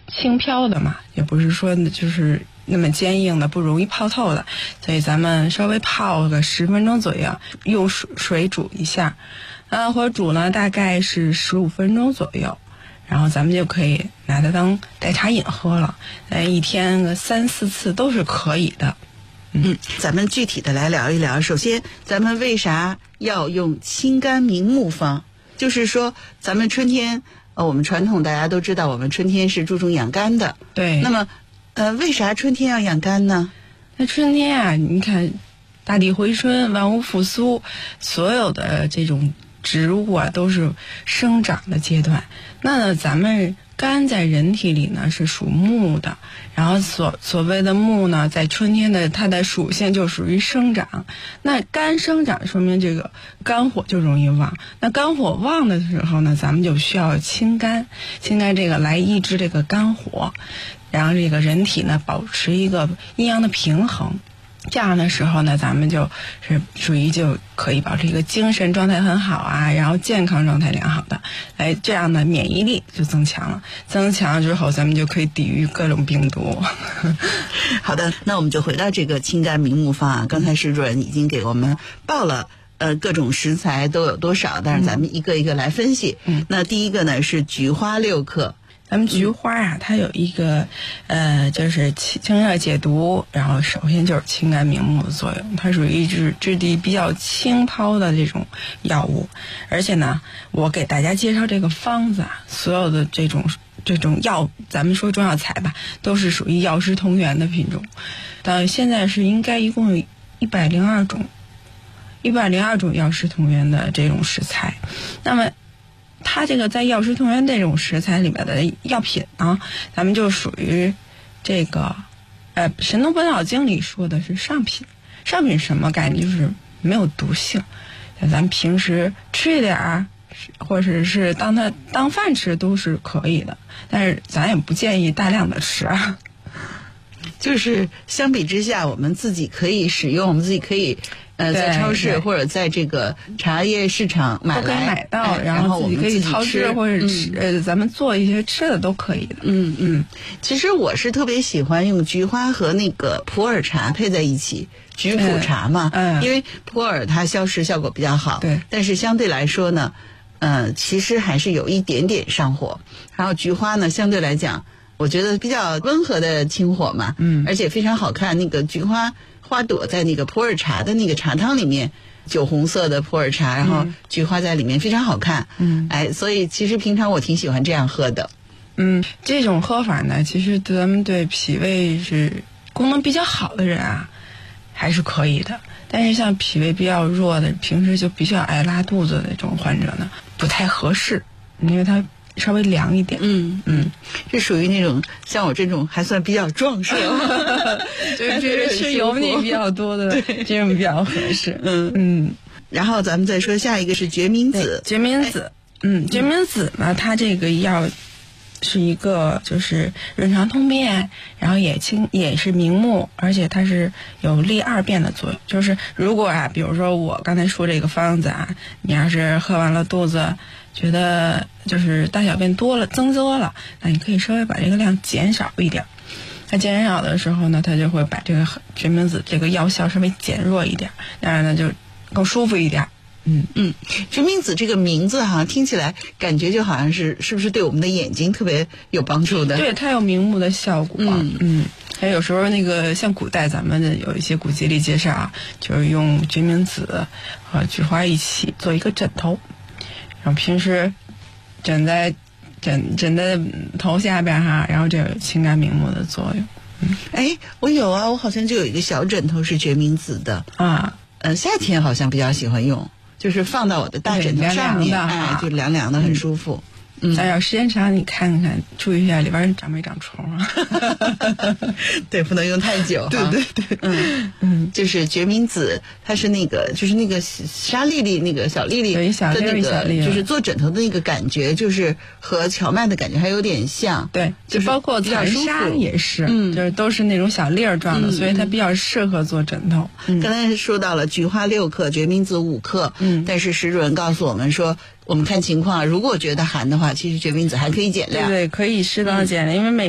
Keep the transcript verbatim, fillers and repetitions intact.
轻飘的嘛，也不是说就是那么坚硬的，不容易泡透的，所以咱们稍微泡个十分钟左右，用水水煮一下，呃，火煮呢大概是十五分钟左右，然后咱们就可以拿它当代茶饮喝了，呃，一天个三四次都是可以的。 嗯，咱们具体的来聊一聊。首先，咱们为啥要用清肝明目方？就是说，咱们春天，呃，我们传统大家都知道，我们春天是注重养肝的。 对。 那么，呃，为啥春天要养肝呢？ 那春天啊，你看，大地回春，万物复苏，所有的这种植物啊都是生长的阶段。那呢，咱们肝在人体里呢是属木的，然后所所谓的木呢，在春天的它的属性就属于生长。那肝生长说明这个肝火就容易旺。那肝火旺的时候呢，咱们就需要清肝，清肝这个来抑制这个肝火，然后这个人体呢保持一个阴阳的平衡。这样的时候呢，咱们就是属于就可以保持一个精神状态很好啊，然后健康状态良好的，哎，这样的免疫力就增强了。增强之后，咱们就可以抵御各种病毒。 好的，那我们就回到这个清肝明目方啊。刚才施主任已经给我们报了呃各种食材都有多少，但是咱们一个一个来分析。嗯，那第一个呢是菊花六克。 咱们菊花啊，它有一个，呃，就是清热解毒，然后首先就是清肝明目的作用，它属于质质地比较轻抛的这种药物，而且呢，我给大家介绍这个方子啊，所有的这种这种药，咱们说中药材吧，都是属于药食同源的品种，到现在是应该一共有一百零二种，一百零二种药食同源的这种食材，那么。它这个在药食同源这种食材里面的药品呢，咱们就属于这个，呃，《神农本草经》里说的是上品。上品什么概念？就是没有毒性，像咱们平时吃一点儿，或者是当它当饭吃都是可以的，但是咱也不建议大量的吃啊。 就是相比之下，我们自己可以使用，我们自己可以。呃，在超市或者在这个茶叶市场买来， 都可以买到， 哎、 然后我们可以操制或者吃、嗯，呃，咱们做一些吃的都可以的。 嗯嗯，其实我是特别喜欢用菊花和那个普洱茶配在一起，菊普茶嘛， 嗯， 因为普洱它消食效果比较好， 对， 但是相对来说呢，呃，其实还是有一点点上火。然后菊花呢，相对来讲，我觉得比较温和的清火嘛， 嗯， 而且非常好看，那个菊花。花朵在那个普洱茶的那个茶汤里面，酒红色的普洱茶，然后菊花在里面非常好看。 嗯， 哎，所以其实平常我挺喜欢这样喝的。 嗯，这种喝法呢，其实咱们对脾胃是功能比较好的人啊，还是可以的。但是像脾胃比较弱的，平时就比较爱拉肚子的这种患者呢，不太合适，因为它。稍微凉一点， 嗯嗯，是属于那种像我这种还算比较壮硕， 就是这个吃油腻比较多的，这种比较合适。嗯嗯， 然后咱们再说下一个是决明子， 决明子，嗯，决明子呢，它这个药是一个就是润肠通便，然后也清也是明目，而且它是有利二便的作用。就是如果啊，比如说我刚才说这个方子啊，你要是喝完了肚子。觉得就是大小便多了增多了，那你可以稍微把这个量减少一点。它减少的时候呢，它就会把这个决明子这个药效稍微减弱一点，当然呢就更舒服一点。嗯嗯，决明子这个名字好像听起来感觉就好像是是不是对我们的眼睛特别有帮助的？ 对，它有明目的效果。嗯嗯，还有时候那个像古代咱们的有一些古籍里介绍啊，就是用决明子和菊花一起做一个枕头。然后平时枕在枕枕在头下边哈，然后这有清肝明目的作用。 嗯，哎，我有啊，我好像就有一个小枕头是决明子的啊。 呃，夏天好像比较喜欢用，就是放到我的大枕头上面， 凉凉哎，就凉凉的，很舒服。 嗯，但要时间长，你看看，注意一下里边长没长虫啊？ 对，不能用太久。 对对对， 嗯嗯，就是决明子，它是那个，就是那个沙粒粒，那个小粒粒的那个，就是做枕头的那个感觉，就是和荞麦的感觉还有点像。 对，就包括蚕沙也是，嗯，就是都是那种小粒儿状的，嗯，所以它比较适合做枕头。 嗯，刚才说到了菊花六克，决明子五克，嗯，但是石主任告诉我们说。我们看情况，如果觉得寒的话，其实决明子还可以减量。 对对，可以适当减量，嗯，因为每